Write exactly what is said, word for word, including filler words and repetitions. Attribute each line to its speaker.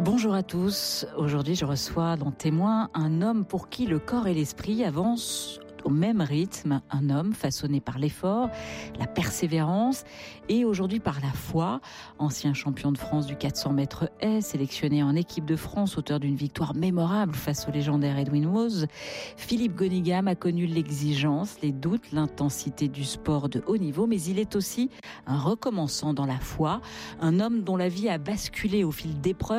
Speaker 1: Bonjour à tous. Aujourd'hui, je reçois dans Témoin un homme pour qui le corps et l'esprit avancent au même rythme. Un homme façonné par l'effort, la persévérance et aujourd'hui par la foi. Ancien champion de France du quatre cents mètres haies, sélectionné en équipe de France, auteur d'une victoire mémorable face au légendaire Edwin Woz. Philippe Gonigam a connu l'exigence, les doutes, l'intensité du sport de haut niveau, mais il est aussi un recommençant dans la foi. Un homme dont la vie a basculé au fil d'épreuves